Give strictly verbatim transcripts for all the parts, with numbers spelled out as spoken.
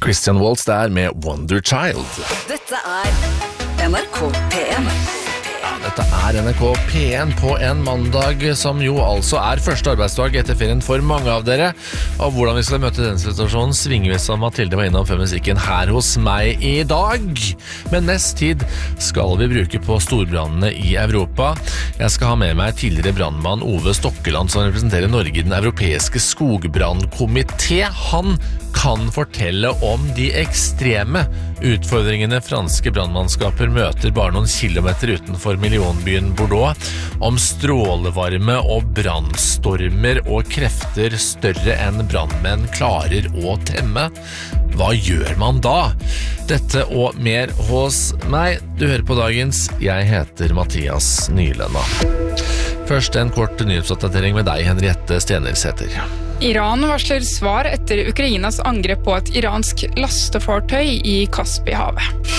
Christian Waltz der med Wonder Child. Dette er N R K P en. Ja, dette er N R K P en på en mandag, som jo altså er første arbeidsdag etter ferien for mange av dere. Og hvordan vi skal møte den situasjonen svinger vi som Mathilde var innom før musikken her hos meg i dag. Men mest tid skal vi bruke på storbrannene i Europa. Jeg skal ha med meg tidligere brandmann Ove Stokkeland, som representerer Norge i den europeiske skogbrandkomité. Han kan fortelle om de ekstreme utfordringene franske brandmannskaper møter bare noen kilometer utenfor millionbyen Bordeaux, om strålevarme og brannstormer og krefter større enn brandmenn klarer å temme. Hva gjør man da? Dette og mer hos meg. Du hører på dagens. Jeg heter Mathias Nylenda. Først en kort nyhetsoppdatering med deg, Henriette Stenersæter. Iran varsler svar etter Ukrainas angrep på et iransk lastefartøy i Kaspihavet.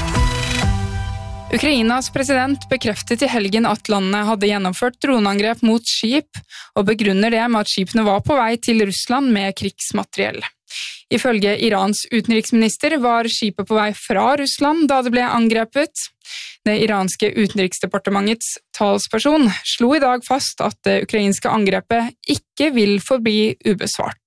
Ukrainas president bekreftet i helgen at landet hadde gjennomført droneangrep mot skip, og begrunner det med at skipene var på vei til Russland med krigsmateriell. Ifølge Irans utenriksminister var skipet på vei fra Russland da det ble angrepet. Det iranske utenriksdepartementets talsperson slo i dag fast at det ukrainske angrepet ikke vil forbli ubesvart.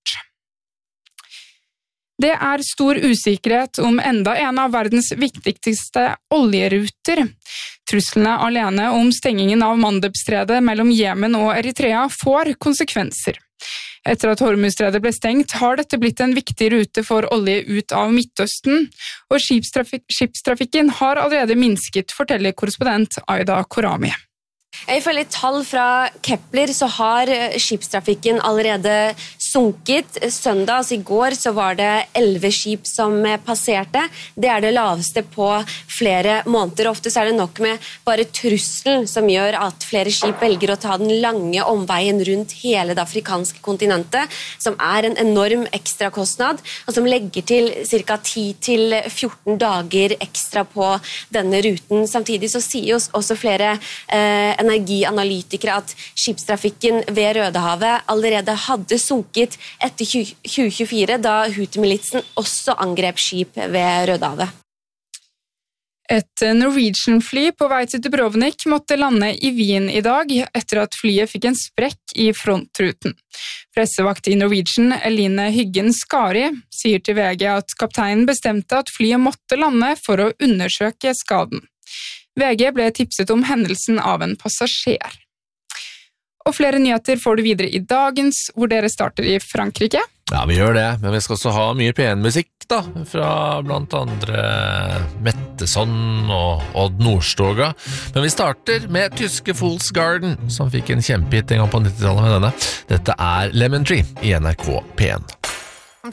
Det er stor usikkerhet om enda en av verdens viktigste oljeruter. Truslene alene om stengingen av Mandebstredet mellom Jemen og Eritrea får konsekvenser. Etter at Hormuzstredet ble stengt, har dette blitt en viktig rute for olje ut av Midtøsten, og skipstrafik- skipstrafikken har allerede minsket, forteller korrespondent Aida Korami. Ifølge tall fra Kepler så har skipstrafikken allerede sunket. Søndag, altså i går, så var det elleve skip som passerte. Det er det laveste på flere måneder. Ofte så er det nok med bare trusselen som gjør at flere skip velger å ta den lange omveien rundt hele det afrikanske kontinentet, som er en enorm ekstrakostnad, og som legger til ca. ti til fjorten dager ekstra på denne ruten. Samtidig så sier også flere eh, energianalytikere at skipstrafikken ved Rødehavet allerede hadde sunket etter tjue tjuefire, da Houthi-militsen også angrep skip ved Rødehavet. Et Norwegian-fly på vei til Dubrovnik måtte lande i Wien i dag etter at flyet fikk en sprekk i frontruten. Pressevakt i Norwegian, Eline Hyggen Skari, sier til V G at kapteinen bestemte at flyet måtte lande for å undersøke skaden. V G ble tipset om hendelsen av en passasjer. Og flere nyheter får du videre i dagens, hvor dere starter i Frankrike. Ja, vi gjør det, men vi skal også ha mye P en-musikk da, fra blant andre Metteson og Odd Nordstoga. Men vi starter med tyske Fool's Garden, som fikk en kjempehit en gang på nittitallet med denne. Dette er Lemon Tree i N R K P en.